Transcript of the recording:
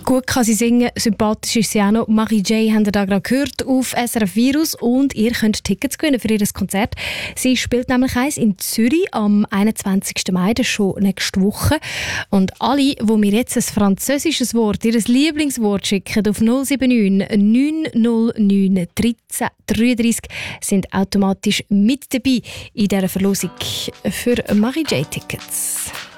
Gut kann sie singen, sympathisch ist sie auch noch. Marie J. habt ihr da gerade gehört auf SRF Virus und ihr könnt Tickets gewinnen für ihr Konzert. Sie spielt nämlich eins in Zürich am 21. Mai, das ist schon nächste Woche. Und alle, die mir jetzt ein französisches Wort, ihr Lieblingswort schicken auf 079 909 13 33, sind automatisch mit dabei in dieser Verlosung für Marie J. Tickets.